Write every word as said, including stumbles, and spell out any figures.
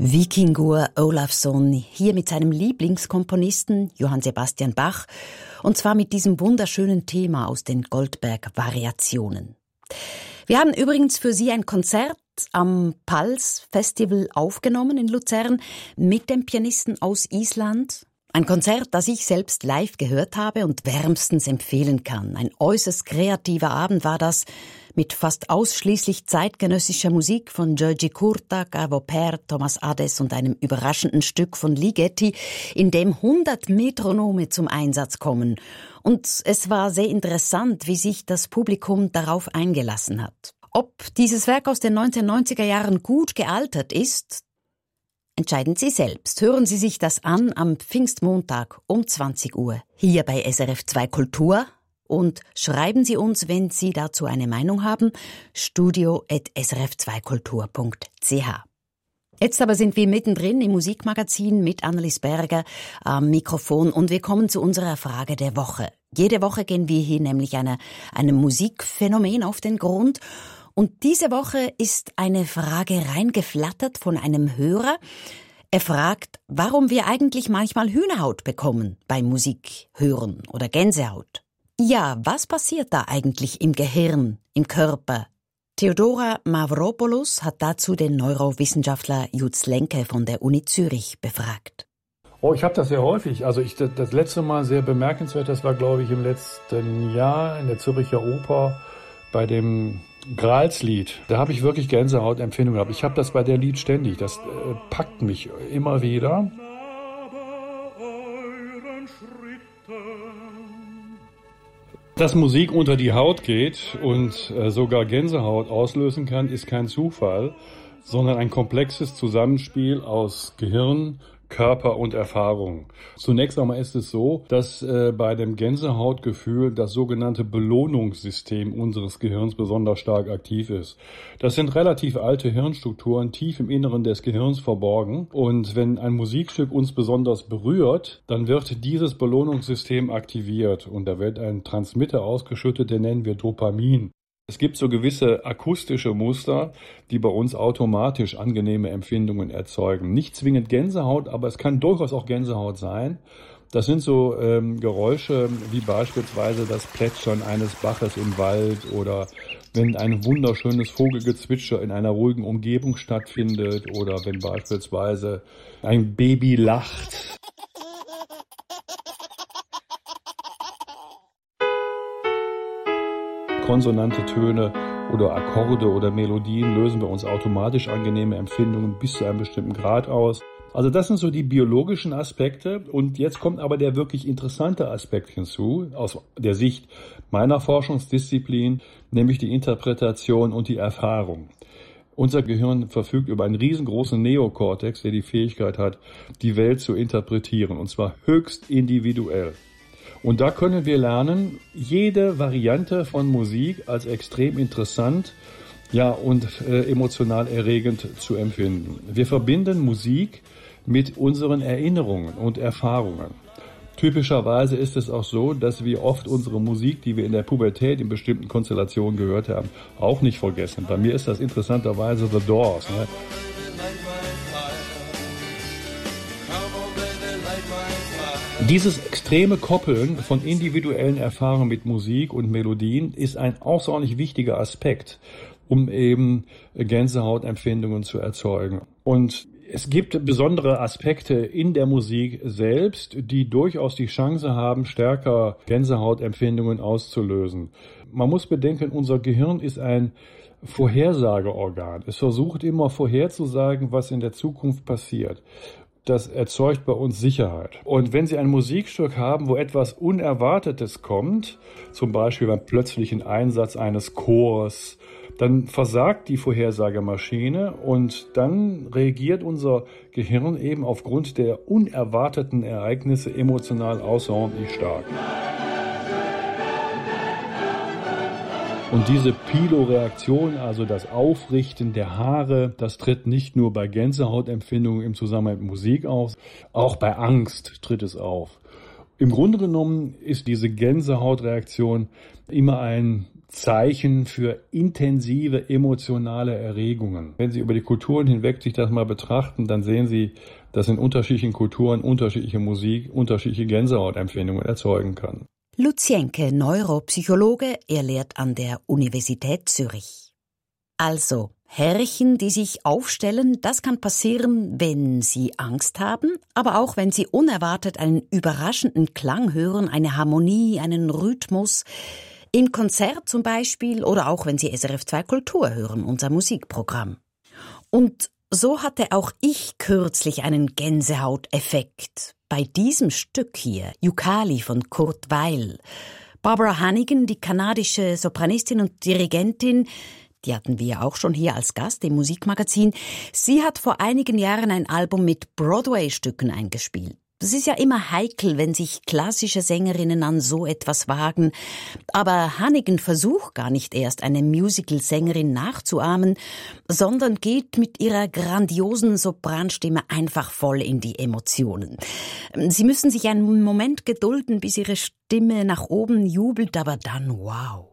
Víkingur Ólafsson, hier mit seinem Lieblingskomponisten Johann Sebastian Bach, und zwar mit diesem wunderschönen Thema aus den Goldberg-Variationen. Wir haben übrigens für Sie ein Konzert am Pulse Festival aufgenommen in Luzern mit dem Pianisten aus Island. Ein Konzert, das ich selbst live gehört habe und wärmstens empfehlen kann. Ein äußerst kreativer Abend war das, mit fast ausschließlich zeitgenössischer Musik von György Kurta, Arvo Pärt, Thomas Adès und einem überraschenden Stück von Ligeti, in dem hundert Metronome zum Einsatz kommen. Und es war sehr interessant, wie sich das Publikum darauf eingelassen hat. Ob dieses Werk aus den neunzehnhundertneunziger Jahren gut gealtert ist, entscheiden Sie selbst. Hören Sie sich das an am Pfingstmontag um zwanzig Uhr hier bei S R F zwei Kultur. Und schreiben Sie uns, wenn Sie dazu eine Meinung haben, studio at s r f zwei kultur punkt c h. Jetzt aber sind wir mittendrin im Musikmagazin mit Annelies Berger am Mikrofon und wir kommen zu unserer Frage der Woche. Jede Woche gehen wir hier nämlich einer, einem Musikphänomen auf den Grund. Und diese Woche ist eine Frage reingeflattert von einem Hörer. Er fragt, warum wir eigentlich manchmal Hühnerhaut bekommen beim Musik hören oder Gänsehaut. Ja, was passiert da eigentlich im Gehirn, im Körper? Theodora Mavropoulos hat dazu den Neurowissenschaftler Jutz Lenke von der Uni Zürich befragt. Oh, ich habe das sehr häufig. Also ich, das letzte Mal sehr bemerkenswert, das war, glaube ich, im letzten Jahr in der Zürcher Oper bei dem Gralslied. Da habe ich wirklich Gänsehautempfindungen gehabt. Ich habe das bei der Lied ständig. Das äh, packt mich immer wieder. Dass Musik unter die Haut geht und äh, sogar Gänsehaut auslösen kann, ist kein Zufall, sondern ein komplexes Zusammenspiel aus Gehirn, Körper und Erfahrung. Zunächst einmal ist es so, dass äh, bei dem Gänsehautgefühl das sogenannte Belohnungssystem unseres Gehirns besonders stark aktiv ist. Das sind relativ alte Hirnstrukturen, tief im Inneren des Gehirns verborgen. Und wenn ein Musikstück uns besonders berührt, dann wird dieses Belohnungssystem aktiviert und da wird ein Transmitter ausgeschüttet, den nennen wir Dopamin. Es gibt so gewisse akustische Muster, die bei uns automatisch angenehme Empfindungen erzeugen. Nicht zwingend Gänsehaut, aber es kann durchaus auch Gänsehaut sein. Das sind so ähm, Geräusche wie beispielsweise das Plätschern eines Baches im Wald oder wenn ein wunderschönes Vogelgezwitscher in einer ruhigen Umgebung stattfindet oder wenn beispielsweise ein Baby lacht. Konsonante Töne oder Akkorde oder Melodien lösen bei uns automatisch angenehme Empfindungen bis zu einem bestimmten Grad aus. Also das sind so die biologischen Aspekte und jetzt kommt aber der wirklich interessante Aspekt hinzu, aus der Sicht meiner Forschungsdisziplin, nämlich die Interpretation und die Erfahrung. Unser Gehirn verfügt über einen riesengroßen Neokortex, der die Fähigkeit hat, die Welt zu interpretieren, und zwar höchst individuell. Und da können wir lernen, jede Variante von Musik als extrem interessant, ja, und äh, emotional erregend zu empfinden. Wir verbinden Musik mit unseren Erinnerungen und Erfahrungen. Typischerweise ist es auch so, dass wir oft unsere Musik, die wir in der Pubertät in bestimmten Konstellationen gehört haben, auch nicht vergessen. Bei mir ist das interessanterweise The Doors, ne? Dieses extreme Koppeln von individuellen Erfahrungen mit Musik und Melodien ist ein außerordentlich wichtiger Aspekt, um eben Gänsehautempfindungen zu erzeugen. Und es gibt besondere Aspekte in der Musik selbst, die durchaus die Chance haben, stärker Gänsehautempfindungen auszulösen. Man muss bedenken, unser Gehirn ist ein Vorhersageorgan. Es versucht immer vorherzusagen, was in der Zukunft passiert. Das erzeugt bei uns Sicherheit. Und wenn Sie ein Musikstück haben, wo etwas Unerwartetes kommt, zum Beispiel beim plötzlichen Einsatz eines Chors, dann versagt die Vorhersagemaschine und dann reagiert unser Gehirn eben aufgrund der unerwarteten Ereignisse emotional außerordentlich stark. Und diese Piloreaktion, also das Aufrichten der Haare, das tritt nicht nur bei Gänsehautempfindungen im Zusammenhang mit Musik auf, auch bei Angst tritt es auf. Im Grunde genommen ist diese Gänsehautreaktion immer ein Zeichen für intensive emotionale Erregungen. Wenn Sie über die Kulturen hinweg sich das mal betrachten, dann sehen Sie, dass in unterschiedlichen Kulturen unterschiedliche Musik unterschiedliche Gänsehautempfindungen erzeugen kann. Lutz Jenke, Neuropsychologe, er lehrt an der Universität Zürich. Also, Herrchen, die sich aufstellen, das kann passieren, wenn sie Angst haben, aber auch wenn sie unerwartet einen überraschenden Klang hören, eine Harmonie, einen Rhythmus. Im Konzert zum Beispiel oder auch wenn Sie S R F zwei Kultur hören, unser Musikprogramm. Und so hatte auch ich kürzlich einen Gänsehauteffekt. Bei diesem Stück hier, Yukali von Kurt Weill. Barbara Hannigan, die kanadische Sopranistin und Dirigentin, die hatten wir auch schon hier als Gast im Musikmagazin, sie hat vor einigen Jahren ein Album mit Broadway-Stücken eingespielt. Das ist ja immer heikel, wenn sich klassische Sängerinnen an so etwas wagen. Aber Hannigan versucht gar nicht erst, eine Musical-Sängerin nachzuahmen, sondern geht mit ihrer grandiosen Sopranstimme einfach voll in die Emotionen. Sie müssen sich einen Moment gedulden, bis ihre Stimme nach oben jubelt, aber dann wow.